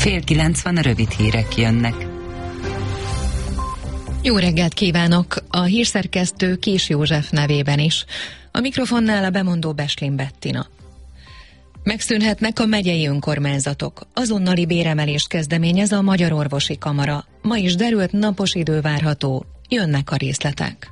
8:30 van, a rövid hírek jönnek. Jó reggelt kívánok! A hírszerkesztő Kis József nevében is. A mikrofonnál a bemondó Beslin Bettina. Megszűnhetnek a megyei önkormányzatok. Azonnali béremelést kezdeményez a Magyar Orvosi Kamara. Ma is derült, napos idő várható. Jönnek a részletek.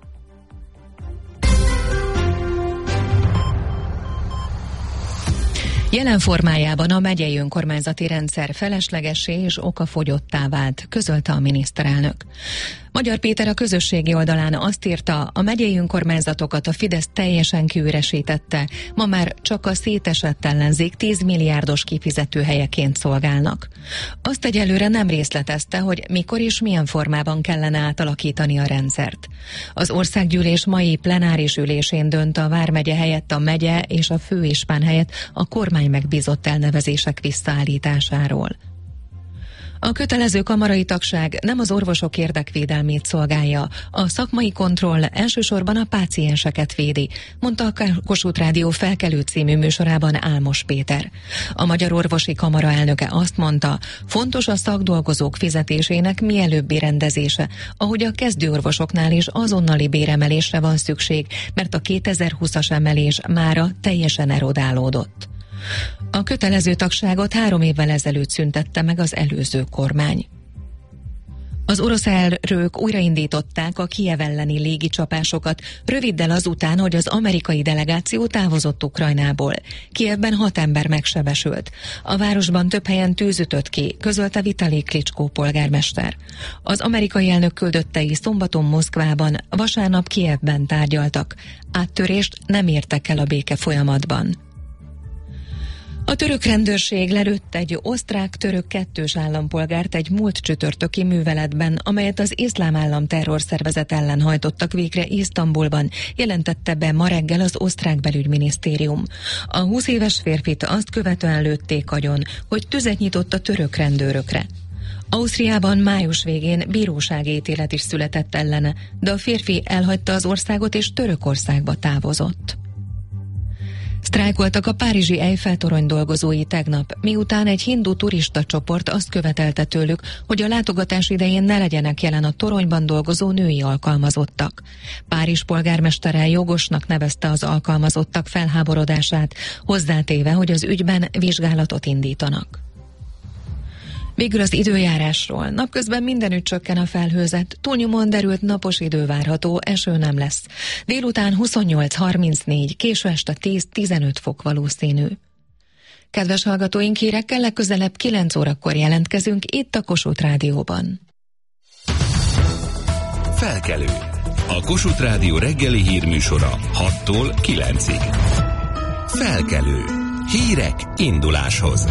Jelen formájában a megyei önkormányzati rendszer feleslegessé és okafogyottá vált, közölte a miniszterelnök. Magyar Péter a közösségi oldalán azt írta, a megyei önkormányzatokat a Fidesz teljesen kiüresítette, ma már csak a szétesett ellenzék 10 milliárdos kifizetőhelyeként szolgálnak. Azt egyelőre nem részletezte, hogy mikor és milyen formában kellene átalakítani a rendszert. Az országgyűlés mai plenáris ülésén dönt a vármegye helyett a megye és a főispán helyett a kormány megbízott elnevezések visszaállításáról. A kötelező kamarai tagság nem az orvosok érdekvédelmét szolgálja, a szakmai kontroll elsősorban a pácienseket védi, mondta a Kossuth Rádió Felkelő című műsorában Álmos Péter. A Magyar Orvosi Kamara elnöke azt mondta, fontos a szakdolgozók fizetésének mielőbbi rendezése, ahogy a kezdőorvosoknál is azonnali béremelésre van szükség, mert a 2020-as emelés mára teljesen erodálódott. A kötelező tagságot 3 évvel ezelőtt szüntette meg az előző kormány. Az orosz erők újraindították a Kijev elleni légicsapásokat, röviddel azután, hogy az amerikai delegáció távozott Ukrajnából. Kijevben 6 ember megsebesült. A városban több helyen tűz ütött ki, közölte Vitali Klitschko polgármester. Az amerikai elnök küldöttei szombaton Moszkvában, vasárnap Kijevben tárgyaltak. Áttörést nem értek el a béke folyamatban. A török rendőrség lelőtt egy osztrák-török kettős állampolgárt egy múlt csütörtöki műveletben, amelyet az Iszlám Állam terrorszervezet ellen hajtottak végre Isztambulban, jelentette be ma reggel az osztrák belügyminisztérium. A 20 éves férfit azt követően lőtték agyon, hogy tüzet nyitott a török rendőrökre. Ausztriában május végén bírósági ítélet is született ellene, de a férfi elhagyta az országot és Törökországba távozott. Sztrájkoltak a párizsi Eiffel-torony dolgozói tegnap, miután egy hindu turista csoport azt követelte tőlük, hogy a látogatás idején ne legyenek jelen a toronyban dolgozó női alkalmazottak. Párizs polgármestere jogosnak nevezte az alkalmazottak felháborodását, hozzátéve, hogy az ügyben vizsgálatot indítanak. Végül az időjárásról. Napközben mindenütt csökken a felhőzet, túlnyomóan derült napos idő várható, eső nem lesz. Délután 28-34, késő este 10-15 fok valószínű. Kedves hallgatóink, hírekkel legközelebb 9 órakor jelentkezünk itt a Kossuth Rádióban. Felkelő. A Kossuth Rádió reggeli hírműsora 6-tól 9-ig. Felkelő. Hírek induláshoz.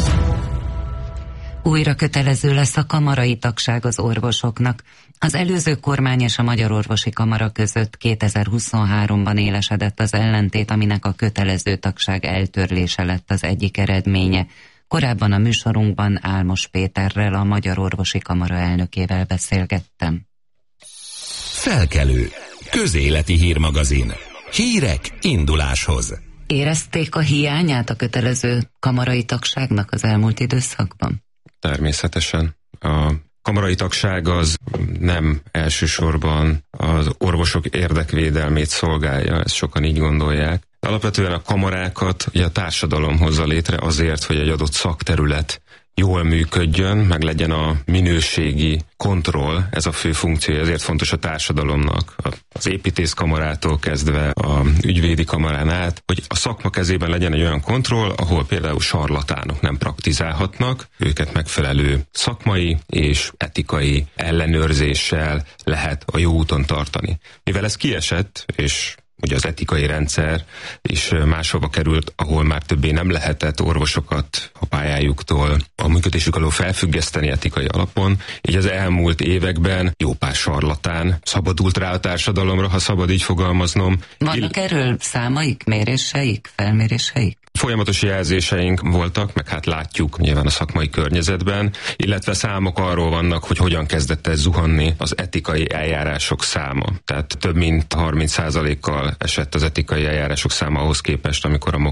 Újra kötelező lesz a kamarai tagság az orvosoknak. Az előző kormány és a Magyar Orvosi Kamara között 2023-ban élesedett az ellentét, aminek a kötelező tagság eltörlése lett az egyik eredménye. Korábban a műsorunkban Álmos Péterrel, a Magyar Orvosi Kamara elnökével beszélgettem. Felkelő. Közéleti hírmagazin. Hírek induláshoz. Érezték a hiányát a kötelező kamarai tagságnak az elmúlt időszakban? Természetesen. A kamarai tagság az nem elsősorban az orvosok érdekvédelmét szolgálja, ezt sokan így gondolják. Alapvetően a kamarákat ugye a társadalom hozza létre azért, hogy egy adott szakterület jól működjön, meg legyen a minőségi kontroll, ez a fő funkciója, ezért fontos a társadalomnak, az építészkamarától kezdve a ügyvédi kamarán át, hogy a szakma kezében legyen egy olyan kontroll, ahol például sarlatánok nem praktizálhatnak, őket megfelelő szakmai és etikai ellenőrzéssel lehet a jó úton tartani. Mivel ez kiesett, és ugye az etikai rendszer is máshova került, ahol már többé nem lehetett orvosokat a pályájuktól a működésük alól felfüggeszteni etikai alapon. Így az elmúlt években jó pár sarlatán szabadult rá a társadalomra, ha szabad így fogalmaznom. Vannak erről számaik, méréseik, felméréseik? Folyamatos jelzéseink voltak, meg hát látjuk nyilván a szakmai környezetben, illetve számok arról vannak, hogy hogyan kezdett el zuhanni az etikai eljárások száma. Tehát több mint 30%-kal esett az etikai eljárások száma ahhoz képest, amikor a